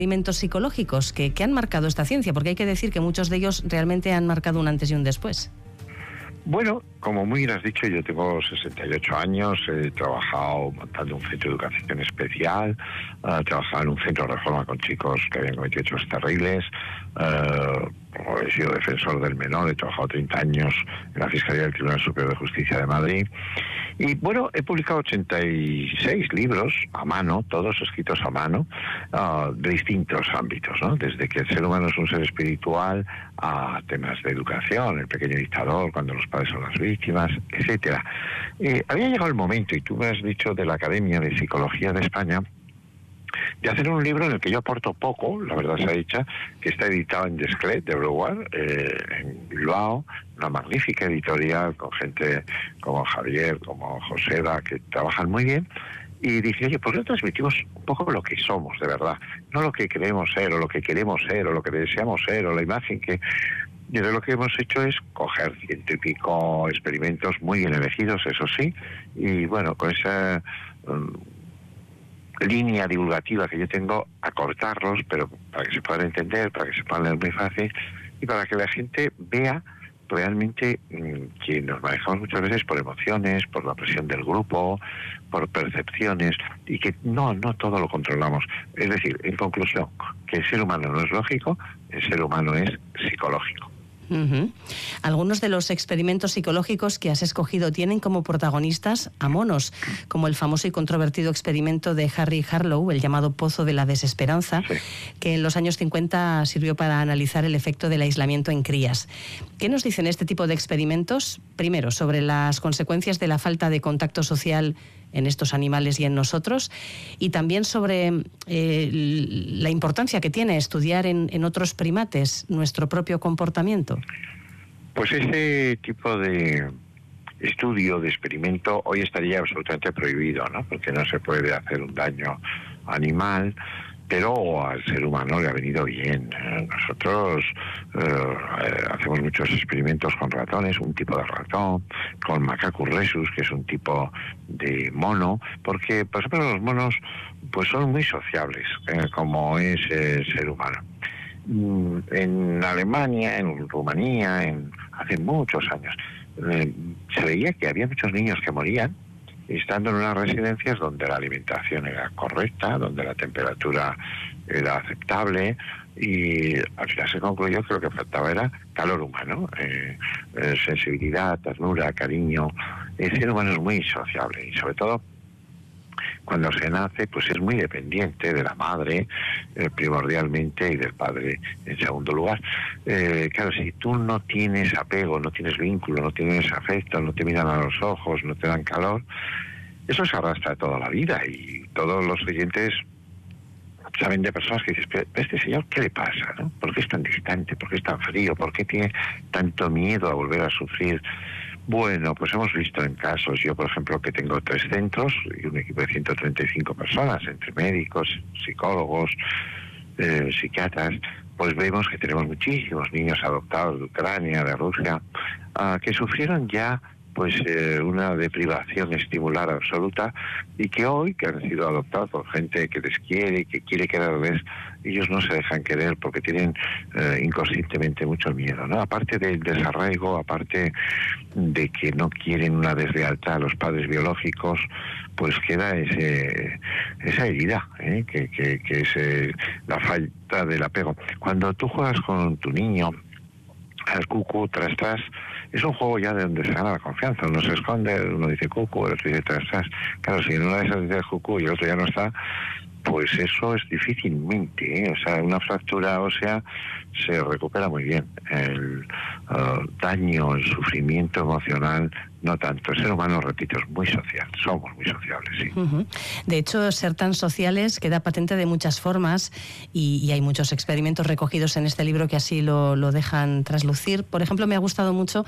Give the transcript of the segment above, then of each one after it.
experimentos psicológicos que han marcado esta ciencia? Porque hay que decir que muchos de ellos realmente han marcado un antes y un después. Bueno, como muy bien has dicho, yo tengo 68 años, he trabajado montando un centro de educación especial, he trabajado en un centro de reforma con chicos que habían cometido hechos terribles, he sido defensor del menor, he trabajado 30 años en la Fiscalía del Tribunal Superior de Justicia de Madrid. Y bueno, he publicado 86 libros a mano, todos escritos a mano, de distintos ámbitos, ¿no? Desde que el ser humano es un ser espiritual a temas de educación, el pequeño dictador, cuando los padres son las víctimas, etcétera. Había llegado el momento, y tú me has dicho de la Academia de Psicología de España, de hacer un libro en el que yo aporto poco, la verdad sea dicha, que está editado en Desclet de Brouwer, en Bilbao, una magnífica editorial con gente como Javier, como Joseba, que trabajan muy bien. Y dije, oye, ¿por qué no transmitimos un poco lo que somos de verdad? No lo que creemos ser, o lo que queremos ser, o lo que deseamos ser, o la imagen que... Y de lo que hemos hecho es coger 100 y pico experimentos muy bien elegidos, eso sí, y bueno, con esa línea divulgativa que yo tengo, acortarlos, pero para que se puedan entender, para que se puedan leer muy fácil, y para que la gente vea realmente que nos manejamos muchas veces por emociones, por la presión del grupo, por percepciones, y que no todo lo controlamos. Es decir, en conclusión, que el ser humano no es lógico, el ser humano es psicológico. Algunos de los experimentos psicológicos que has escogido tienen como protagonistas a monos, como el famoso y controvertido experimento de Harry Harlow, el llamado Pozo de la Desesperanza, sí, que en los años 50 sirvió para analizar el efecto del aislamiento en crías. ¿Qué nos dicen este tipo de experimentos? Primero, sobre las consecuencias de la falta de contacto social en estos animales y en nosotros, y también sobre la importancia que tiene estudiar en otros primates nuestro propio comportamiento. Pues ese tipo de estudio, de experimento, hoy estaría absolutamente prohibido, ¿no? Porque no se puede hacer un daño animal, pero al ser humano le ha venido bien. Nosotros hacemos muchos experimentos con ratones, un tipo de ratón, con Macacus rhesus, que es un tipo de mono, porque, por ejemplo, los monos pues son muy sociables, como es el ser humano. En Alemania, en Rumanía, hace muchos años, se veía que había muchos niños que morían estando en unas residencias donde la alimentación era correcta, donde la temperatura era aceptable, y al final se concluyó que lo que faltaba era calor humano, sensibilidad, ternura, cariño. El ser humano es muy sociable y sobre todo cuando se nace pues es muy dependiente de la madre primordialmente y del padre en segundo lugar. Claro, si tú no tienes apego, no tienes vínculo, no tienes afecto, no te miran a los ojos, no te dan calor, eso se arrastra toda la vida. Y todos los oyentes saben de personas que dices, pero este señor, ¿qué le pasa, no? ¿Por qué es tan distante? ¿Por qué es tan frío? ¿Por qué tiene tanto miedo a volver a sufrir? Bueno, pues hemos visto en casos, yo por ejemplo que tengo 3 centros y un equipo de 135 personas, entre médicos, psicólogos, psiquiatras, pues vemos que tenemos muchísimos niños adoptados de Ucrania, de Rusia, que sufrieron ya pues una deprivación estimular absoluta, y que hoy, que han sido adoptados por gente que les quiere, que quiere quererles, ellos no se dejan querer porque tienen inconscientemente mucho miedo, ¿no? Aparte del desarraigo, aparte de que no quieren una deslealtad a los padres biológicos, pues queda esa herida, que es la falta del apego. Cuando tú juegas con tu niño al cucu, tras, es un juego ya de donde se gana la confianza. Uno se esconde, uno dice cucu, el otro dice tras. Claro, si en una de esas dice cucu y el otro ya no está, pues eso es difícilmente, o sea, una fractura ósea se recupera muy bien. El daño, el sufrimiento emocional, no tanto. El ser humano, repito, es muy social, somos muy sociables, sí. De hecho, ser tan sociales queda patente de muchas formas, y hay muchos experimentos recogidos en este libro que así lo dejan traslucir. Por ejemplo, me ha gustado mucho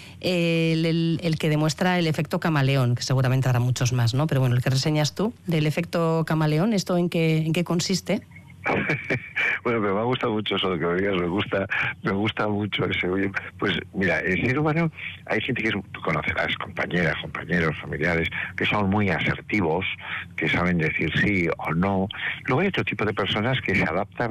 el que demuestra el efecto camaleón, que seguramente habrá muchos más, ¿no? Pero bueno, el que reseñas tú, del efecto camaleón, ¿esto en qué consiste? Bueno, pero me ha gustado mucho eso de que me digas, me gusta mucho ese. Oye, pues mira, el ser humano, hay gente que tú conocerás, compañeras, compañeros, familiares, que son muy asertivos, que saben decir sí o no. Luego hay otro tipo de personas que se adaptan